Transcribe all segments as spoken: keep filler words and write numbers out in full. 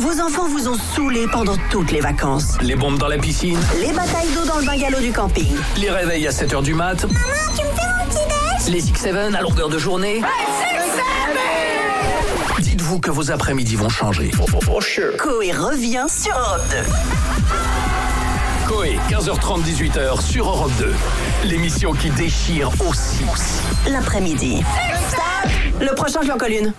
Vos enfants vous ont saoulé pendant toutes les vacances. Les bombes dans la piscine. Les batailles d'eau dans le bungalow du camping. Les réveils à sept heures du mat. Maman, tu me fais mon petit déj? Les X sept à longueur de journée. Hey, Six Seven! Dites-vous que vos après-midi vont changer. For, for, for sure. Coé revient sur Europe deux. Coé, quinze heures trente, dix-huit heures sur Europe deux. L'émission qui déchire aussi. L'après-midi. Le prochain, je lui en colle une.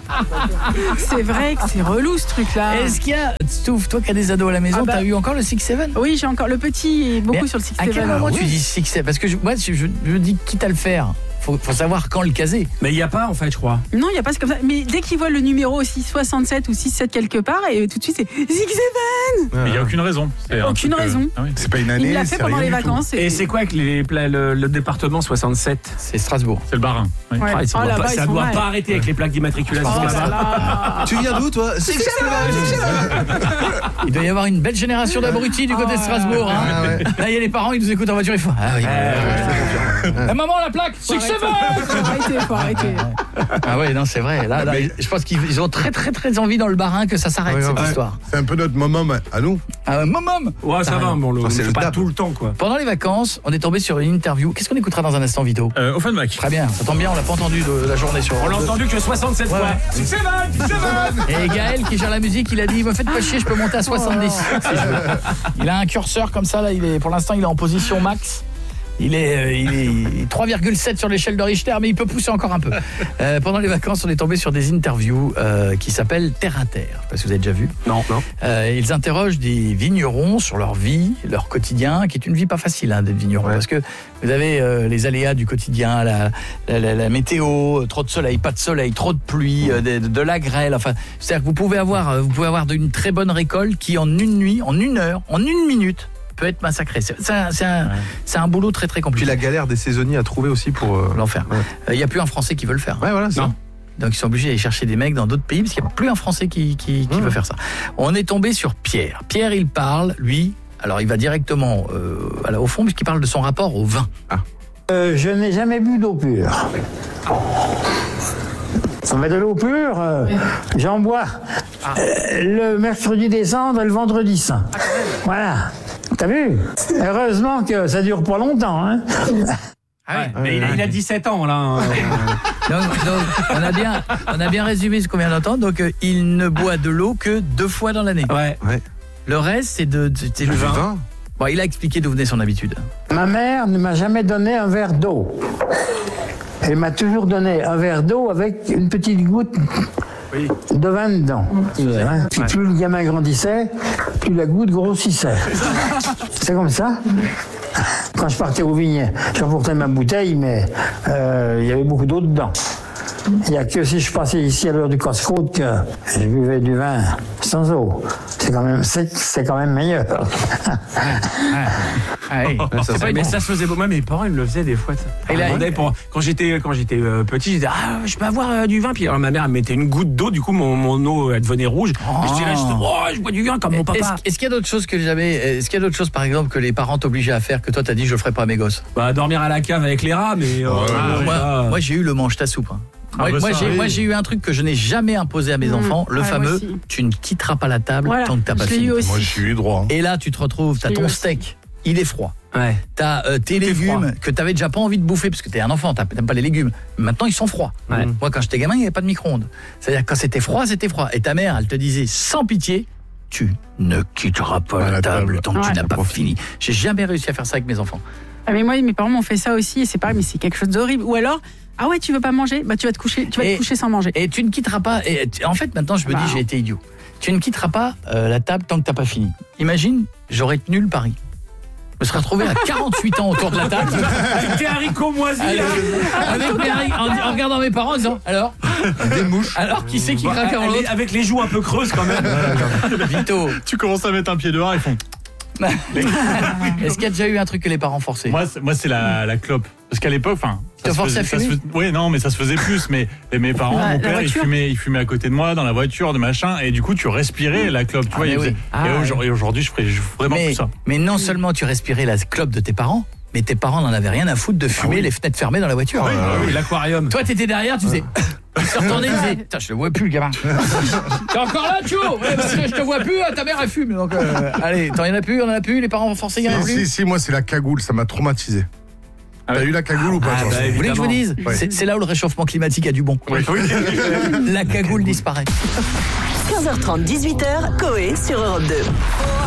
C'est vrai que c'est relou ce truc-là. Est-ce qu'il y a, Stouff, toi qui as des ados à la maison, ah bah, t'as eu encore le Six Seven? Oui, j'ai encore le petit et beaucoup mais sur le Six Seven. À quel moment ah, tu oui. dis Six Seven? Parce que je, moi, je, je, je dis quitte à le faire. Faut, faut savoir quand le caser. Mais il n'y a pas en fait, je crois. Non, il n'y a pas, c'est comme ça. Mais dès qu'ils voient le numéro six soixante-sept ou six sept quelque part, et tout de suite c'est Six Seven. Mais il n'y a aucune raison. C'est aucune raison. Que... Ah oui. C'est pas une année. Il l'a fait pendant les vacances. Et, et c'est quoi que les, le, le département soixante-sept? C'est Strasbourg. C'est le Bas-Rhin. Oui. Ouais. Ouais, ça ne oh, doit, pas, ça doit pas arrêter avec les plaques d'immatriculation. Oh là tu viens d'où toi? Six Seven. Il doit y avoir une belle génération d'abrutis du côté oh de Strasbourg. Hein. Ah ouais. Là, il y a les parents, ils nous écoutent en voiture, ils font ah oui. Euh, maman, la plaque Six Seven. Arrêtez, faut arrêter. Ah ouais, non, c'est vrai. Là, là mais... je pense qu'ils ont très, très, très envie dans le Bas-Rhin que ça s'arrête, ouais, cette ouais. histoire. C'est un peu notre moment à nous. Ah, moment. Ouais, ça va, bon, le, c'est pas tout le temps, quoi. Pendant les vacances, on est tombé sur une interview. Qu'est-ce qu'on écoutera dans un instant, Vito? euh, Offenbach. Très bien, ça tombe bien, on l'a pas entendu de la journée sur. On l'a entendu que soixante-sept ouais. fois. Six Seven, Six Seven. Et Gaël qui gère la musique, il a dit, me faites pas chier, je peux monter à soixante-dix. Si je veux. Il a un curseur comme ça, là, il est, pour l'instant, il est en position max. Il est, euh, il est trois virgule sept sur l'échelle de Richter, mais il peut pousser encore un peu. Euh, pendant les vacances, on est tombé sur des interviews euh, qui s'appellent Terre à Terre. Je sais pas si vous avez déjà vu. Non, non. Euh, ils interrogent des vignerons sur leur vie, leur quotidien, qui est une vie pas facile hein, d'être vigneron, ouais. Parce que vous avez euh, les aléas du quotidien, la, la, la, la météo, trop de soleil, pas de soleil, trop de pluie, euh, de, de la grêle. Enfin, c'est-à-dire que vous pouvez avoir, vous pouvez avoir une très bonne récolte qui, en une nuit, en une heure, en une minute, peut être massacré. C'est, c'est, un, c'est, un, ouais. c'est un boulot très très compliqué. Puis la galère des saisonniers à trouver aussi pour euh... l'enfer. Il ouais. n'y euh, a plus un Français qui veut le faire. Ouais, voilà, c'est non. Donc ils sont obligés d'aller chercher des mecs dans d'autres pays parce qu'il n'y a plus un Français qui, qui, qui mmh. veut faire ça. On est tombé sur Pierre. Pierre, il parle, lui, alors il va directement euh, au fond puisqu'il parle de son rapport au vin. Ah. Euh, je n'ai jamais bu d'eau pure. Mais de l'eau pure, euh, j'en bois ah. euh, le mercredi des cendres et le vendredi saint. Ah, voilà. T'as vu? Heureusement que ça dure pas longtemps, hein? Ah ouais, mais il a, il a dix-sept ans, là. donc, donc, on, a bien, on a bien résumé ce qu'on vient d'entendre. Donc, euh, il ne boit de l'eau que deux fois dans l'année. Ouais. ouais. Le reste, c'est, de, c'est le vin. vin. Bon, il a expliqué d'où venait son habitude. Ma mère ne m'a jamais donné un verre d'eau. Elle m'a toujours donné un verre d'eau avec une petite goutte oui. de vin dedans. Ouais. Hein. Puis ouais. plus le gamin grandissait, plus la goutte grossissait. C'est comme ça. Quand je partais au vignes, j'emportais ma bouteille, mais euh, il y avait beaucoup d'eau dedans. Il n'y a que si je passais ici à l'heure du casse-croûte que je buvais du vin sans eau. C'est quand même, c'est, c'est quand même meilleur. ah, ah, oui. oh, ça, ça, mais bon. Ça se faisait. Moi, mes parents, ils me le faisaient des fois. Et là, pour, quand j'étais, quand j'étais euh, petit, je disais ah, je peux avoir euh, du vin. Puis alors, ma mère elle mettait une goutte d'eau. Du coup, mon, mon eau elle devenait rouge. Oh. Et je disais là, je disais, oh, je bois du vin comme mon papa. Est-ce, est-ce qu'il y a d'autres choses que jamais Est-ce qu'il y a d'autres choses, par exemple, que les parents t'obligeaient à faire que toi t'as dit je le ferai pas à mes gosses? Bah, dormir à la cave avec les rats, mais. Euh, oh, ah, moi, ah. moi, j'ai eu le mange ta soupe. Hein. Ah moi, bah moi, j'ai, oui. moi j'ai eu un truc que je n'ai jamais imposé à mes mmh. enfants, le ouais, fameux tu ne quitteras pas la table voilà. tant que t'as pas fini. Moi j'ai eu droit. Hein. Et là tu te retrouves, t'as ton steak, il est froid. Ouais. T'as euh, tes Tout légumes que t'avais déjà pas envie de bouffer parce que t'es un enfant, t'aimes pas les légumes. Maintenant ils sont froids. Ouais. Moi quand j'étais gamin il n'y avait pas de micro-ondes. C'est-à-dire quand c'était froid c'était froid. Et ta mère elle te disait sans pitié tu ne quitteras pas ouais, la table, table tant que ouais. tu n'as pas fini. J'ai jamais réussi à faire ça avec mes enfants. Ah mais moi mes parents m'ont fait ça aussi et c'est pareil mais c'est quelque chose d'horrible. Ou alors ah ouais, tu veux pas manger? Bah tu vas te coucher, tu vas et, te coucher sans manger. Et tu ne quitteras pas. Et tu, en fait, maintenant, je me bah. dis, j'ai été idiot. Tu ne quitteras pas euh, la table tant que t'as pas fini. Imagine, j'aurais tenu le pari. Je me serais retrouvé à quarante-huit ans autour de la table. Avec tes haricots moisis. Avec mes haricots, en, en regardant mes parents en disant, alors des mouches. Alors qui c'est qui craque avant l'autre? Avec les joues un peu creuses quand même. Vito. Tu commences à mettre un pied dehors, ils font. Est-ce qu'il y a déjà eu un truc que les parents forçaient? Moi, c'est, moi, c'est la, la clope. Parce qu'à l'époque, enfin, tu te forçais à fumer. Oui, non, mais ça se faisait plus. Mais mes parents, la, mon père, il fumait, il fumait à côté de moi dans la voiture, de machin, et du coup, tu respirais la clope. Tu ah vois, oui. faisait, ah, et aujourd'hui, aujourd'hui, je ferais vraiment mais, plus ça. Mais non seulement tu respirais la clope de tes parents, mais tes parents n'en avaient rien à foutre de fumer ah oui. les fenêtres fermées dans la voiture. Ah oui, ah oui, l'aquarium. Toi, t'étais derrière, tu faisais. Il s'est retourné, il disait, putain, je le vois plus, le gamin. T'es encore là, Thio? Ouais, parce que je te vois plus, ta mère, elle fume. Donc, euh, allez, t'en y en a plus, on en a plus, les parents vont forcer, il y en a plus. Si, si, moi, c'est la cagoule, ça m'a traumatisé. T'as eu la cagoule ou pas? ah, bah, Vous voulez que je vous dise? ouais. C'est là où le réchauffement climatique a du bon. Oui. La cagoule disparaît. quinze heures trente, dix-huit heures, Coé sur Europe deux.